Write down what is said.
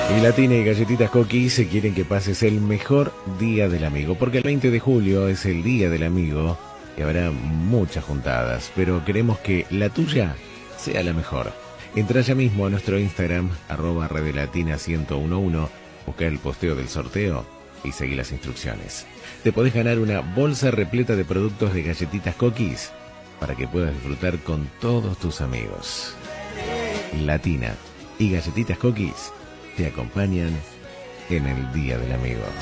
Y Latina y Galletitas Cookies se quieren que pases el mejor día del amigo, porque el 20 de julio es el día del amigo y habrá muchas juntadas, pero queremos que la tuya sea la mejor. Entra ya mismo a nuestro Instagram, @redelatina1011, busca el posteo del sorteo y seguí las instrucciones. Te podés ganar una bolsa repleta de productos de Galletitas Cookies para que puedas disfrutar con todos tus amigos. Latina y Galletitas Cookies te acompañan en el Día del Amigo.